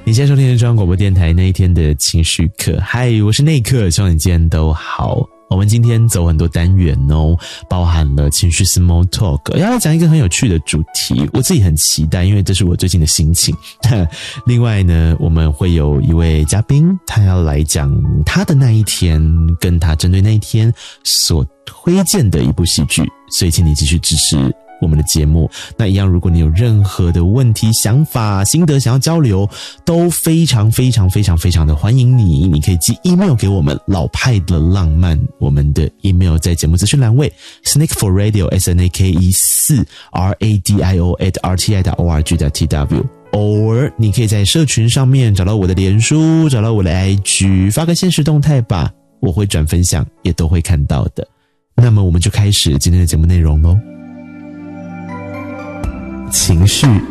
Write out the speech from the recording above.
你现在收听的是中央广播电台那一天的情绪课。嗨，我是内克，希望你今天都好。我们今天走很多单元哦，包含了情绪 small talk， 要讲一个很有趣的主题，我自己很期待，因为这是我最近的心情。另外呢，我们会有一位嘉宾，他要来讲他的那一天，跟他针对那一天所推荐的一部戏剧，所以请你继续支持我们的节目。那一样，如果你有任何的问题、想法、心得想要交流，都非常非常非常非常的欢迎你。你可以寄 email 给我们，老派的浪漫，我们的 email 在节目资讯栏位 snakeforradio snake4radio@rti.org.tw， 偶尔你可以在社群上面找到我的脸书，找到我的 IG， 发个限时动态吧，我会转分享，也都会看到的。那么我们就开始今天的节目内容咯。情绪